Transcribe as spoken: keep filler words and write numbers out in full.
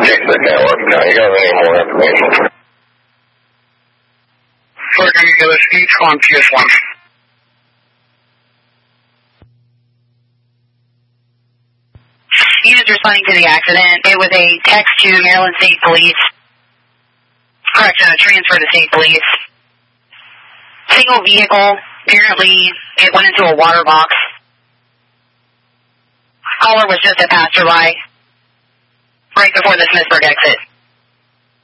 the network. Now, you got any more information? We're going to give us each one P S one. Units responding to the accident. It was a text to Maryland State Police. Correct, uh, transfer to State Police. Single vehicle. Apparently, it went into a water box. Caller was just a passerby right before the Smithsburg exit.